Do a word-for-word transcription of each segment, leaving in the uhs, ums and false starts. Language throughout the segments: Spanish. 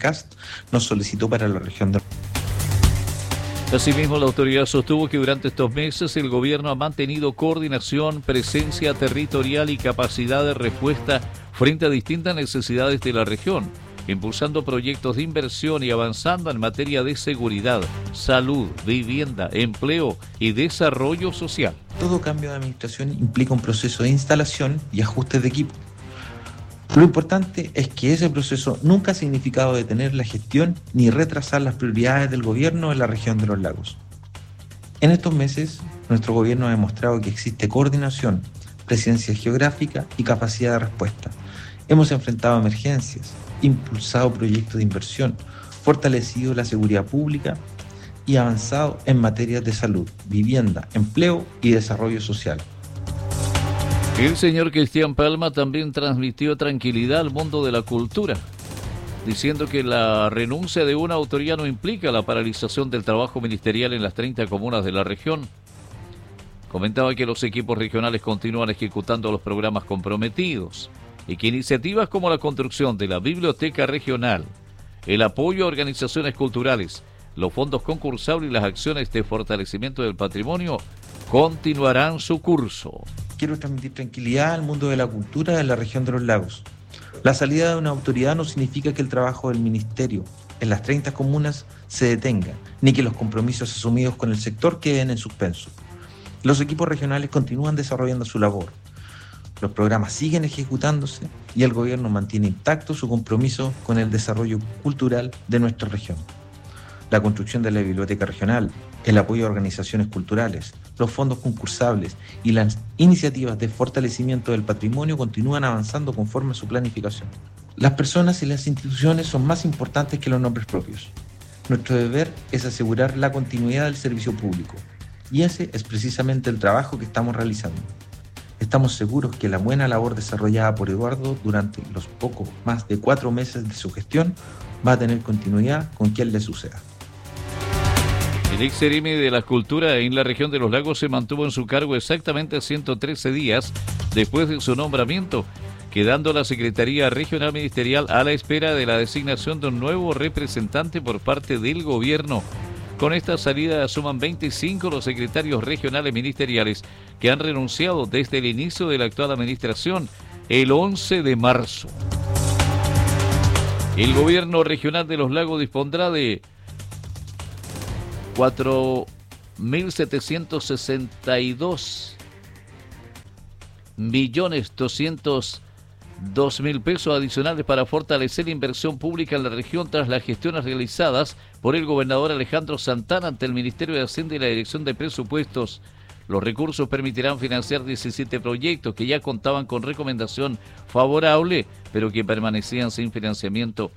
Cast nos solicitó para la región de... Asimismo, la autoridad sostuvo que durante estos meses el gobierno ha mantenido coordinación, presencia territorial y capacidad de respuesta frente a distintas necesidades de la región, impulsando proyectos de inversión y avanzando en materia de seguridad, salud, vivienda, empleo y desarrollo social. Todo cambio de administración implica un proceso de instalación y ajustes de equipo. Lo importante es que ese proceso nunca ha significado detener la gestión ni retrasar las prioridades del gobierno en la región de los lagos. En estos meses, nuestro gobierno ha demostrado que existe coordinación, presencia geográfica y capacidad de respuesta. Hemos enfrentado emergencias, impulsado proyectos de inversión, fortalecido la seguridad pública y avanzado en materias de salud, vivienda, empleo y desarrollo social. El señor Cristian Palma también transmitió tranquilidad al mundo de la cultura, diciendo que la renuncia de una autoridad no implica la paralización del trabajo ministerial en las treinta comunas de la región. Comentaba que los equipos regionales continúan ejecutando los programas comprometidos y que iniciativas como la construcción de la biblioteca regional, el apoyo a organizaciones culturales, los fondos concursables y las acciones de fortalecimiento del patrimonio continuarán su curso. Quiero transmitir tranquilidad al mundo de la cultura en la región de los lagos. La salida de una autoridad no significa que el trabajo del ministerio en las treinta comunas se detenga, ni que los compromisos asumidos con el sector queden en suspenso. Los equipos regionales continúan desarrollando su labor. Los programas siguen ejecutándose y el gobierno mantiene intacto su compromiso con el desarrollo cultural de nuestra región. La construcción de la biblioteca regional, el apoyo a organizaciones culturales, los fondos concursables y las iniciativas de fortalecimiento del patrimonio continúan avanzando conforme a su planificación. Las personas y las instituciones son más importantes que los nombres propios. Nuestro deber es asegurar la continuidad del servicio público y ese es precisamente el trabajo que estamos realizando. Estamos seguros que la buena labor desarrollada por Eduardo durante los poco más de cuatro meses de su gestión va a tener continuidad con quien le suceda. El ex seremi de la Cultura en la región de los lagos se mantuvo en su cargo exactamente ciento trece días después de su nombramiento, quedando la Secretaría Regional Ministerial a la espera de la designación de un nuevo representante por parte del gobierno. Con esta salida suman veinticinco los secretarios regionales ministeriales que han renunciado desde el inicio de la actual administración, el once de marzo. El gobierno regional de los lagos dispondrá de cuatro mil setecientos sesenta y dos millones doscientos dos mil pesos adicionales para fortalecer la inversión pública en la región tras las gestiones realizadas por el gobernador Alejandro Santana ante el Ministerio de Hacienda y la Dirección de Presupuestos. Los recursos permitirán financiar diecisiete proyectos que ya contaban con recomendación favorable, pero que permanecían sin financiamiento.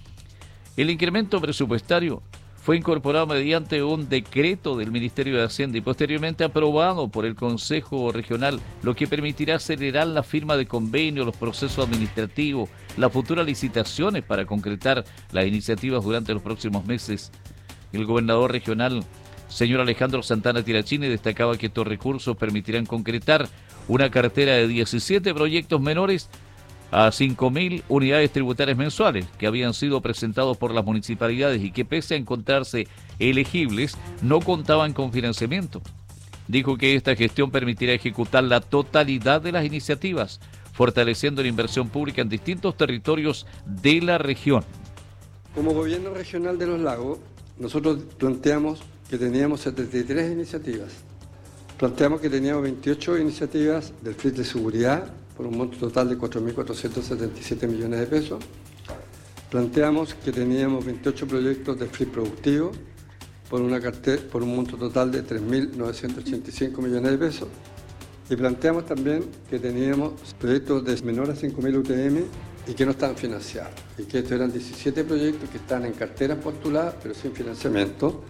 El incremento presupuestario fue incorporado mediante un decreto del Ministerio de Hacienda y posteriormente aprobado por el Consejo Regional, lo que permitirá acelerar la firma de convenios, los procesos administrativos, las futuras licitaciones para concretar las iniciativas durante los próximos meses. El gobernador regional, señor Alejandro Santana Tirachini, destacaba que estos recursos permitirán concretar una cartera de diecisiete proyectos menores a cinco mil unidades tributarias mensuales que habían sido presentados por las municipalidades y que, pese a encontrarse elegibles, no contaban con financiamiento. Dijo que esta gestión permitirá ejecutar la totalidad de las iniciativas, fortaleciendo la inversión pública en distintos territorios de la región. Como Gobierno Regional de los Lagos, nosotros planteamos que teníamos setenta y tres iniciativas. Planteamos que teníamos veintiocho iniciativas del F I T de seguridad, por un monto total de cuatro mil cuatrocientos setenta y siete millones de pesos. Planteamos que teníamos veintiocho proyectos de F I T productivo por, una cartera, por un monto total de tres mil novecientos ochenta y cinco millones de pesos. Y planteamos también que teníamos proyectos de menor a cinco mil U T M y que no estaban financiados. Y que estos eran diecisiete proyectos que están en carteras postuladas, pero sin financiamiento.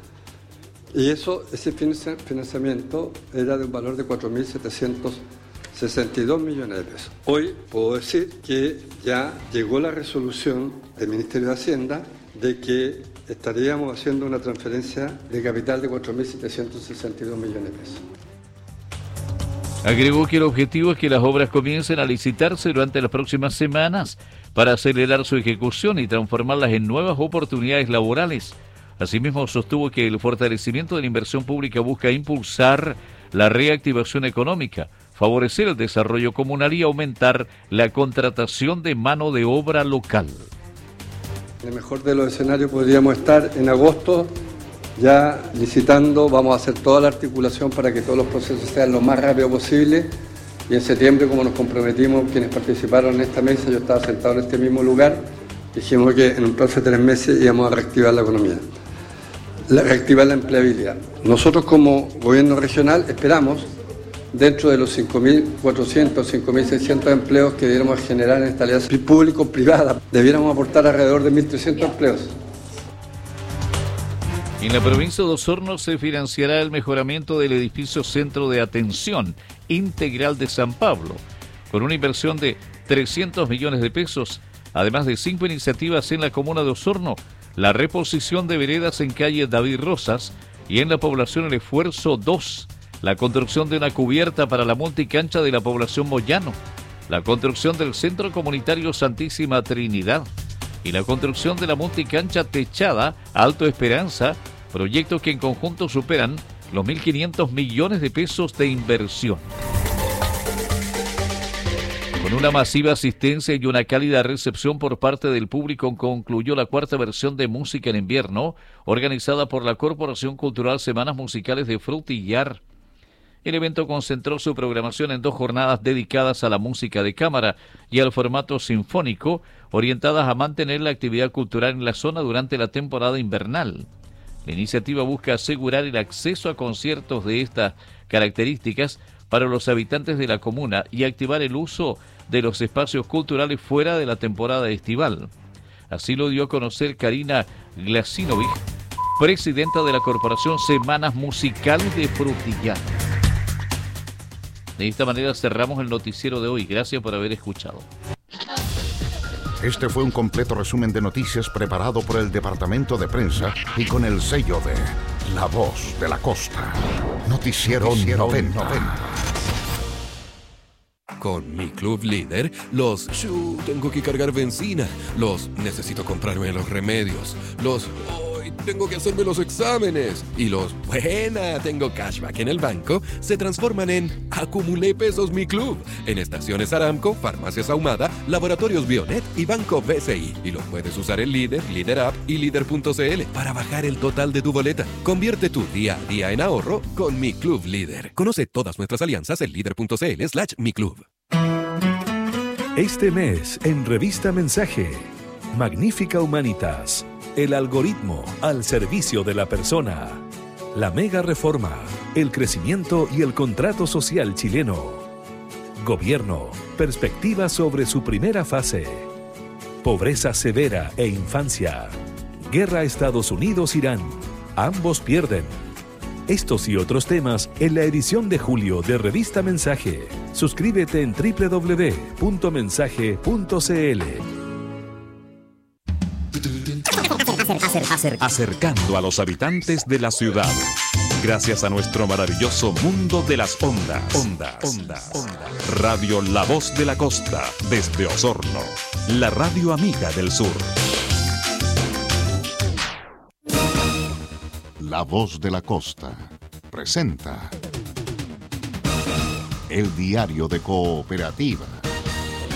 Y eso, ese financiamiento era de un valor de cuatro mil setecientos sesenta y dos millones de pesos. Hoy puedo decir que ya llegó la resolución del Ministerio de Hacienda de que estaríamos haciendo una transferencia de capital de cuatro mil setecientos sesenta y dos millones de pesos. Agregó que el objetivo es que las obras comiencen a licitarse durante las próximas semanas para acelerar su ejecución y transformarlas en nuevas oportunidades laborales. Asimismo, sostuvo que el fortalecimiento de la inversión pública busca impulsar la reactivación económica, favorecer el desarrollo comunal y aumentar la contratación de mano de obra local. En el mejor de los escenarios podríamos estar en agosto ya licitando, vamos a hacer toda la articulación para que todos los procesos sean lo más rápido posible, y en septiembre, como nos comprometimos quienes participaron en esta mesa, yo estaba sentado en este mismo lugar, dijimos que en un plazo de tres meses íbamos a reactivar la economía, la, reactivar la empleabilidad. Nosotros como gobierno regional esperamos, dentro de los cinco mil cuatrocientos, cinco mil seiscientos empleos que debiéramos generar en esta alianza público-privada, debiéramos aportar alrededor de mil trescientos empleos. En la provincia de Osorno se financiará el mejoramiento del edificio Centro de Atención Integral de San Pablo, con una inversión de trescientos millones de pesos, además de cinco iniciativas en la comuna de Osorno, la reposición de veredas en calle David Rosas y en la población El Esfuerzo dos, la construcción de una cubierta para la multicancha de la población Moyano, la construcción del Centro Comunitario Santísima Trinidad y la construcción de la multicancha techada Alto Esperanza, proyectos que en conjunto superan los mil quinientos millones de pesos de inversión. Con una masiva asistencia y una cálida recepción por parte del público, concluyó la cuarta versión de Música en Invierno, organizada por la Corporación Cultural Semanas Musicales de Frutillar. El evento concentró su programación en dos jornadas dedicadas a la música de cámara y al formato sinfónico, orientadas a mantener la actividad cultural en la zona durante la temporada invernal. La iniciativa busca asegurar el acceso a conciertos de estas características para los habitantes de la comuna y activar el uso de los espacios culturales fuera de la temporada estival. Así lo dio a conocer Karina Glasinovic, presidenta de la Corporación Semanas Musicales de Frutillar. De esta manera cerramos el noticiero de hoy. Gracias por haber escuchado. Este fue un completo resumen de noticias preparado por el Departamento de Prensa y con el sello de La Voz de la Costa. Noticiero, Noticiero noventa. noventa. Con mi Club Líder, los shu, tengo que cargar benzina, los necesito comprarme los remedios, los hoy tengo que hacerme los exámenes y los buena, tengo cashback en el banco, se transforman en acumulé pesos mi club en Estaciones Aramco, Farmacias Ahumada, Laboratorios Bionet y Banco B C I, y los puedes usar en Líder, Líder App y Líder punto c l para bajar el total de tu boleta. Convierte tu día a día en ahorro con mi Club Líder. Conoce todas nuestras alianzas en líder punto c l slash mi club. Este mes en Revista Mensaje, Magnífica Humanitas, el algoritmo al servicio de la persona, la mega reforma, el crecimiento y el contrato social chileno, gobierno, perspectiva sobre su primera fase, pobreza severa e infancia, guerra Estados Unidos-Irán, ambos pierden. Estos y otros temas en la edición de julio de Revista Mensaje. Suscríbete en doble u doble u doble u punto mensaje punto c l. Acercando a los habitantes de la ciudad. Gracias a nuestro maravilloso mundo de las ondas. Ondas. Ondas. Ondas. Radio La Voz de la Costa, desde Osorno. La radio amiga del sur. La Voz de la Costa presenta el diario de Cooperativa.